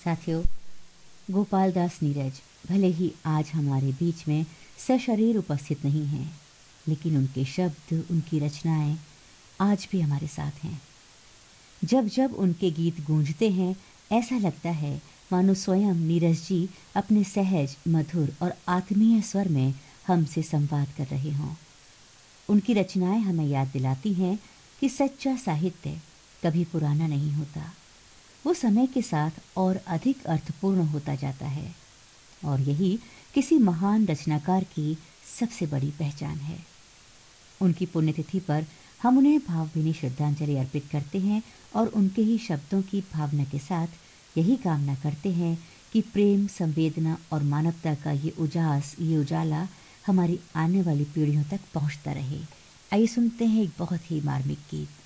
साथियों, गोपाल दास नीरज भले ही आज हमारे बीच में सशरीर उपस्थित नहीं हैं, लेकिन उनके शब्द, उनकी रचनाएं आज भी हमारे साथ हैं। जब जब उनके गीत गूंजते हैं, ऐसा लगता है मानो स्वयं नीरज जी अपने सहज, मधुर और आत्मीय स्वर में हमसे संवाद कर रहे हों। उनकी रचनाएं हमें याद दिलाती हैं कि सच्चा साहित्य कभी पुराना नहीं होता। वो समय के साथ और अधिक अर्थपूर्ण होता जाता है, और यही किसी महान रचनाकार की सबसे बड़ी पहचान है। उनकी पुण्यतिथि पर हम उन्हें भावभीनी श्रद्धांजलि अर्पित करते हैं और उनके ही शब्दों की भावना के साथ यही कामना करते हैं कि प्रेम, संवेदना और मानवता का ये उजास, ये उजाला हमारी आने वाली पीढ़ियों तक पहुंचता रहे। आइए सुनते हैं एक बहुत ही मार्मिक गीत।